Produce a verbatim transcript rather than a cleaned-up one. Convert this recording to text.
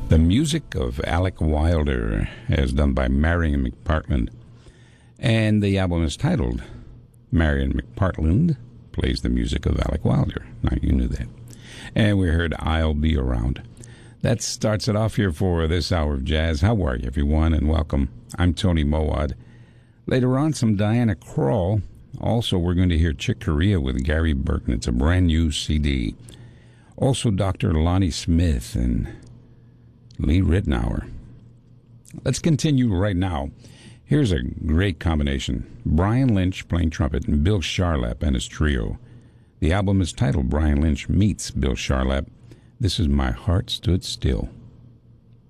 The music of Alec Wilder, as done by Marion McPartland. And the album is titled Marion McPartland Plays the Music of Alec Wilder. Now, you knew that. And we heard I'll Be Around. That starts it off here for this hour of jazz. How are you, everyone, and welcome. I'm Tony Mowad. Later on, some Diana Krall. Also, we're going to hear Chick Corea with Gary Burton. It's a brand new C D. Also, Doctor Lonnie Smith and Lee Ritenour. Let's continue right now. Here's a great combination. Brian Lynch playing trumpet and Bill Charlap and his trio. The album is titled Brian Lynch Meets Bill Charlap. This is My Heart Stood Still.